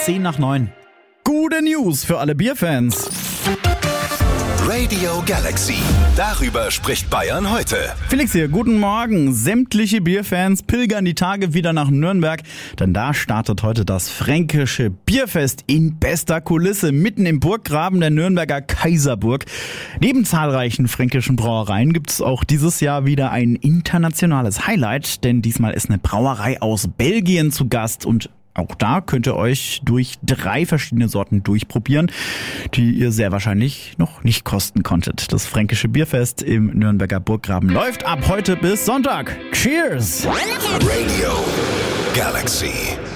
10:10. Gute News für alle Bierfans. Radio Galaxy. Darüber spricht Bayern heute. Felix hier, guten Morgen. Sämtliche Bierfans pilgern die Tage wieder nach Nürnberg, denn da startet heute das Fränkische Bierfest in bester Kulisse, mitten im Burggraben der Nürnberger Kaiserburg. Neben zahlreichen fränkischen Brauereien gibt es auch dieses Jahr wieder ein internationales Highlight, denn diesmal ist eine Brauerei aus Belgien zu Gast und auch da könnt ihr euch durch 3 verschiedene Sorten durchprobieren, die ihr sehr wahrscheinlich noch nicht kosten konntet. Das Fränkische Bierfest im Nürnberger Burggraben läuft ab heute bis Sonntag. Cheers! Radio Galaxy.